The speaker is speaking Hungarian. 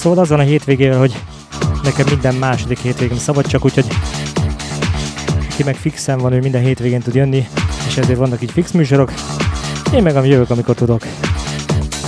Szóval azon a hétvégével, hogy nekem minden második hétvégén szabad, csak úgyhogy ki meg fixen van, ő minden hétvégén tud jönni, és ezért vannak így fix műsorok. Én meg jövök, amikor tudok.